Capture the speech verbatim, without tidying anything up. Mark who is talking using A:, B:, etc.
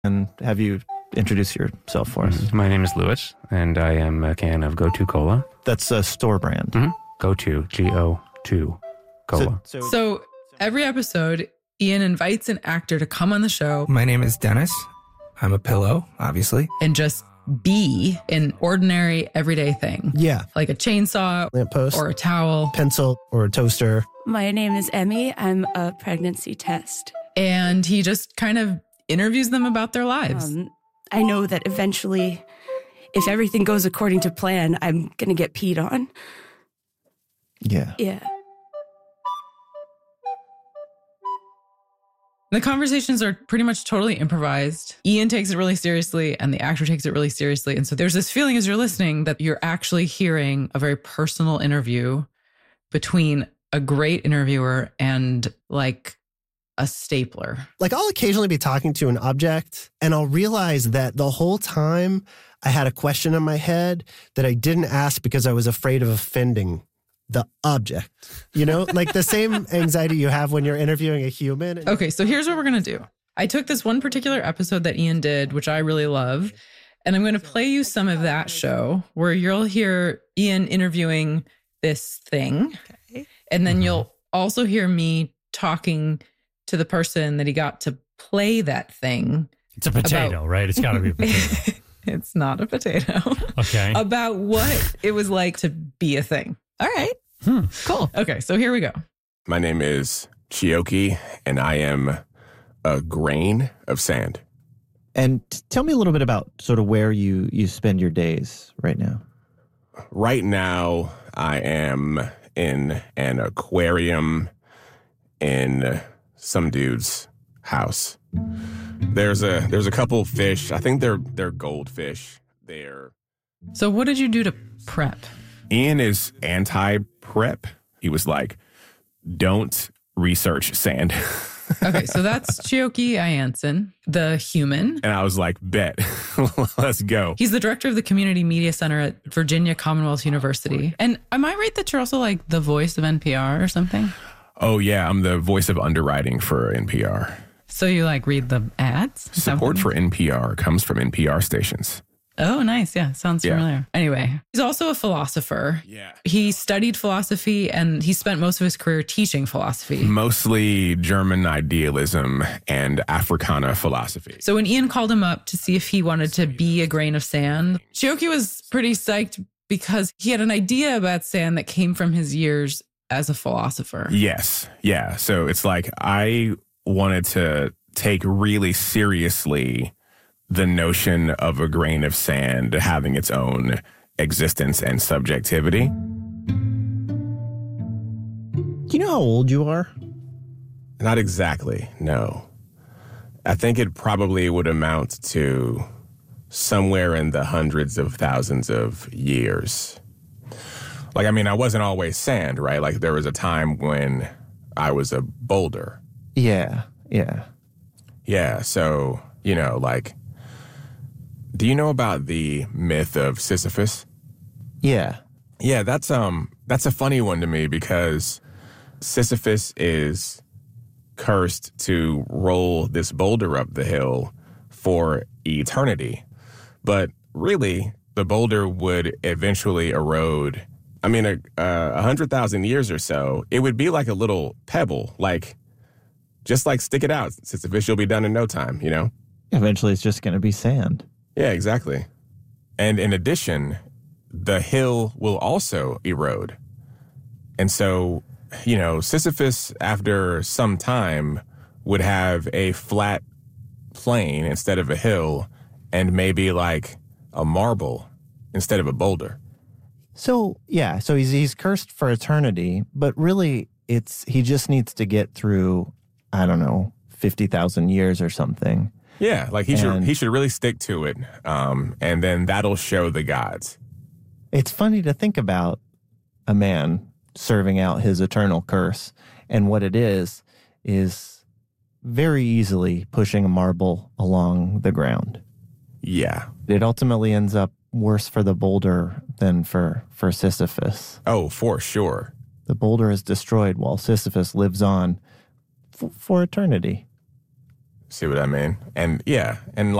A: And have you introduce yourself for us?
B: Mm-hmm. My name is Lewis, and I am a can of Go To Cola.
A: That's a store brand.
B: Mm-hmm. Go To, G O two Cola.
C: So, so, so every episode, Ian invites an actor to come on the show.
D: My name is Dennis. I'm a pillow, obviously.
C: And just be an ordinary, everyday thing.
E: Yeah.
C: Like a chainsaw,
E: lamppost,
C: or a towel,
E: pencil, or a toaster.
F: My name is Emmy. I'm a pregnancy test.
C: And he just kind of interviews them about their lives.
F: Um, I know that eventually, if everything goes according to plan, I'm going to get peed on.
A: Yeah.
F: Yeah.
C: The conversations are pretty much totally improvised. Ian takes it really seriously and the actor takes it really seriously. And so there's this feeling as you're listening that you're actually hearing a very personal interview between a great interviewer and like a stapler.
E: Like I'll occasionally be talking to an object and I'll realize that the whole time I had a question in my head that I didn't ask because I was afraid of offending the object. You know, like the same anxiety you have when you're interviewing a human.
C: Okay, so here's what we're going to do. I took this one particular episode that Ian did, which I really love, and I'm going to play you some of that show where you'll hear Ian interviewing this thing. Okay. And then mm-hmm. you'll also hear me talking to the person that he got to play that thing.
G: It's a potato, about, right? It's got to be a potato.
C: It's not a potato.
G: Okay.
C: About what it was like to be a thing. All right.
G: Hmm.
C: Cool. Okay, so here we go.
H: My name is Chioki, and I am a grain of sand.
A: And t- tell me a little bit about sort of where you, you spend your days right now.
H: Right now, I am in an aquarium in some dude's house. There's a there's a couple fish. I think they're they're goldfish. They're.
C: So what did you do to prep?
H: Ian is anti-prep. He was like, don't research sand.
C: Okay, so that's Chioki Ianson, the human.
H: And I was like, bet, let's go.
C: He's the director of the Community Media Center at Virginia Commonwealth University. And am I right that you're also like the voice of N P R or something?
H: Oh, yeah, I'm the voice of underwriting for N P R.
C: So you like read the ads?
H: Support for N P R comes from N P R stations.
C: Oh, nice. Yeah, sounds
H: yeah.
C: familiar. Anyway, he's also a philosopher.
H: Yeah.
C: He studied philosophy and he spent most of his career teaching philosophy.
H: Mostly German idealism and Africana philosophy.
C: So when Ian called him up to see if he wanted to be a grain of sand, Chioki was pretty psyched because he had an idea about sand that came from his years as a philosopher.
H: Yes. Yeah. So it's like I wanted to take really seriously the notion of a grain of sand having its own existence and subjectivity.
A: Do you know how old you are?
H: Not exactly, no. I think it probably would amount to somewhere in the hundreds of thousands of years. Like, I mean, I wasn't always sand, right? Like, there was a time when I was a boulder.
A: Yeah, yeah.
H: Yeah, so, you know, like, do you know about the myth of Sisyphus?
A: Yeah.
H: Yeah, that's um that's a funny one to me because Sisyphus is cursed to roll this boulder up the hill for eternity. But really, the boulder would eventually erode. I mean, a, a hundred thousand years or so, it would be like a little pebble, like, just like stick it out, Sisyphus, you'll be done in no time, you know?
A: Eventually, it's just going to be sand.
H: Yeah, exactly. And in addition, the hill will also erode. And so, you know, Sisyphus, after some time, would have a flat plain instead of a hill and maybe like a marble instead of a boulder.
A: So, yeah, so he's he's cursed for eternity, but really it's he just needs to get through, I don't know, fifty thousand years or something.
H: Yeah, like he
A: and
H: should he should really stick to it, um, and then that'll show the gods.
A: It's funny to think about a man serving out his eternal curse, and what it is is very easily pushing a marble along the ground.
H: Yeah.
A: It ultimately ends up worse for the boulder than for, for Sisyphus.
H: Oh, for sure.
A: The boulder is destroyed while Sisyphus lives on f- for eternity.
H: See what I mean? And yeah, and